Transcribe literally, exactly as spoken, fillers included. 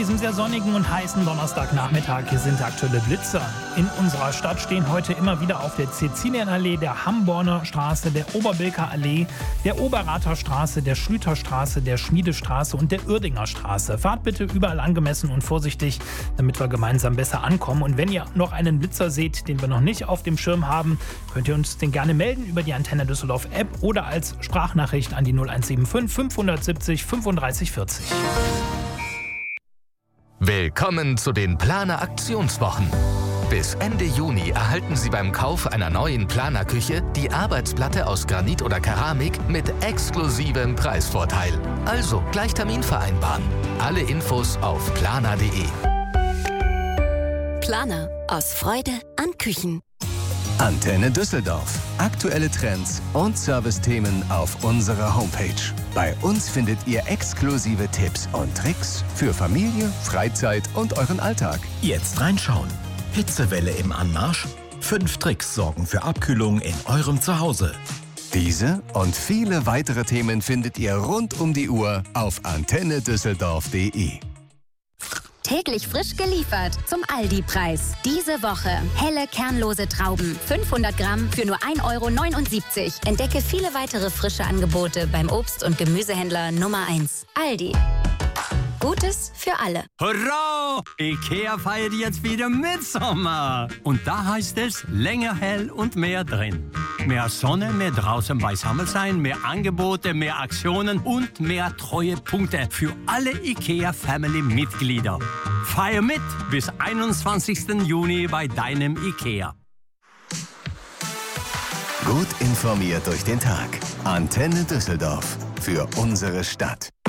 diesem sehr sonnigen und heißen Donnerstagnachmittag sind aktuelle Blitzer. In unserer Stadt stehen heute immer wieder auf der Cäcilienallee, der Hamborner Straße, der Oberbilker Allee, der Oberrather Straße, der Schlüter Straße, der Schmiedestraße und der Uerdinger Straße. Fahrt bitte überall angemessen und vorsichtig, damit wir gemeinsam besser ankommen. Und wenn ihr noch einen Blitzer seht, den wir noch nicht auf dem Schirm haben, könnt ihr uns den gerne melden über die Antenne Düsseldorf App oder als Sprachnachricht an die null eins sieben fünf fünfhundertsiebzig fünfunddreißig vierzig. Willkommen zu den Planer Aktionswochen. Bis Ende Juni erhalten Sie beim Kauf einer neuen Planerküche die Arbeitsplatte aus Granit oder Keramik mit exklusivem Preisvorteil. Also gleich Termin vereinbaren. Alle Infos auf planer punkt de. Planer. Aus Freude an Küchen. Antenne Düsseldorf. Aktuelle Trends und Servicethemen auf unserer Homepage. Bei uns findet ihr exklusive Tipps und Tricks für Familie, Freizeit und euren Alltag. Jetzt reinschauen. Hitzewelle im Anmarsch? Fünf Tricks sorgen für Abkühlung in eurem Zuhause. Diese und viele weitere Themen findet ihr rund um die Uhr auf antenne düsseldorf punkt de. Täglich frisch geliefert zum Aldi-Preis. Diese Woche helle, kernlose Trauben. fünfhundert Gramm für nur ein Euro neunundsiebzig. Entdecke viele weitere frische Angebote beim Obst- und Gemüsehändler Nummer eins. Aldi. Gutes für alle. Hurra! IKEA feiert jetzt wieder Mitsommer. Und da heißt es länger hell und mehr drin. Mehr Sonne, mehr draußen beisammen sein, mehr Angebote, mehr Aktionen und mehr Treuepunkte für alle IKEA-Family-Mitglieder. Feier mit bis einundzwanzigsten Juni bei deinem IKEA. Gut informiert durch den Tag. Antenne Düsseldorf. Für unsere Stadt.